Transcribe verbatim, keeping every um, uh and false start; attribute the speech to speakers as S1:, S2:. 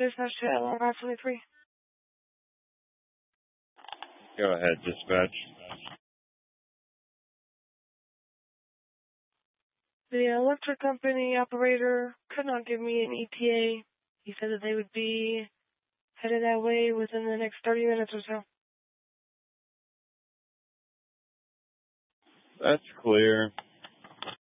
S1: Dispatch to Atlanta five twenty-three.
S2: Go ahead, dispatch.
S1: The electric company operator could not give me an E T A. He said that they would be headed that way within the next thirty minutes or so.
S2: That's clear.